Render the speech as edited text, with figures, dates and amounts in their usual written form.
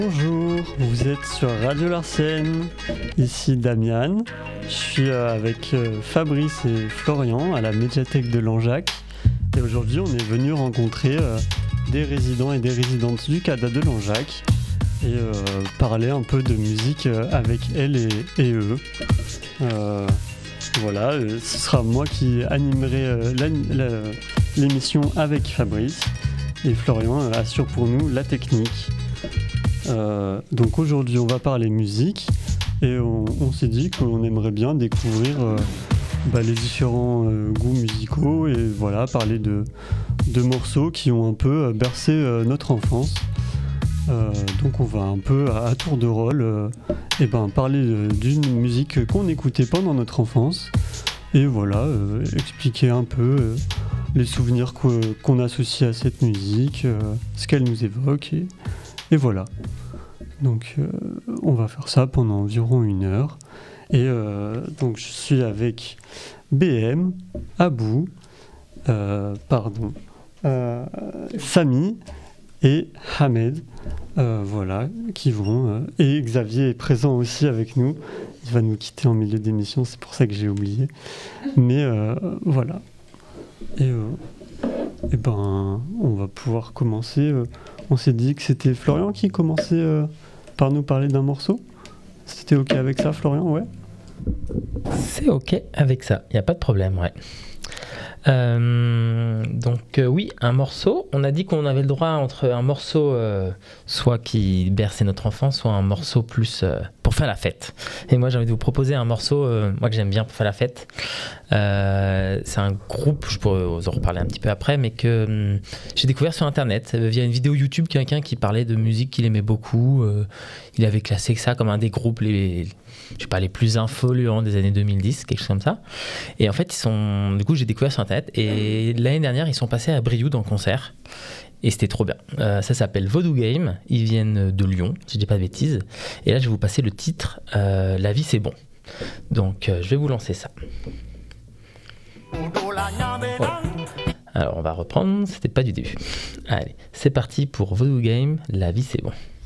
Bonjour, vous êtes sur Radio Larsen, ici Damian. Je suis avec Fabrice et Florian à la médiathèque de Langeac. Et aujourd'hui, on est venu rencontrer des résidents et des résidentes du CADA de Langeac et parler un peu de musique avec elles et eux. Voilà, ce sera moi qui animerai l'émission avec Fabrice et Florian assure pour nous la technique. Donc aujourd'hui on va parler musique et on s'est dit qu'on aimerait bien découvrir les différents goûts musicaux et voilà, parler de morceaux qui ont un peu bercé notre enfance. Donc on va un peu à tour de rôle parler d'une musique qu'on écoutait pendant notre enfance et voilà, expliquer un peu les souvenirs qu'on associe à cette musique, ce qu'elle nous évoque et voilà. Donc on va faire ça pendant environ 1 heure. Et donc je suis avec BM, Abou, Samy et Hamed, qui vont... et Xavier est présent aussi avec nous. Il va nous quitter en milieu d'émission, c'est pour ça que j'ai oublié. Mais voilà. Et on va pouvoir commencer. On s'est dit que c'était Florian qui commençait par nous parler d'un morceau. C'était ok avec ça, Florian, ouais? C'est ok avec ça, il n'y a pas de problème, ouais. Oui, un morceau. On a dit qu'on avait le droit entre un morceau soit qui berçait notre enfance, soit un morceau plus pour faire la fête. Et moi j'ai envie de vous proposer un morceau moi que j'aime bien pour faire la fête. C'est un groupe, je pourrais vous en reparler un petit peu après, mais que j'ai découvert sur internet via une vidéo YouTube, quelqu'un qui parlait de musique qu'il aimait beaucoup. Il avait classé ça comme un des groupes les plus influents des années 2010, quelque chose comme ça. Et en fait, du coup, j'ai découvert sur internet. Et l'année dernière, ils sont passés à Brioude en concert. Et c'était trop bien. Ça s'appelle Voodoo Game. Ils viennent de Lyon, si je dis pas de bêtises. Et là, je vais vous passer le titre La vie, c'est bon. Donc, je vais vous lancer ça. Voilà. Alors, on va reprendre. C'était pas du début. Allez, c'est parti pour Voodoo Game. La vie, c'est bon.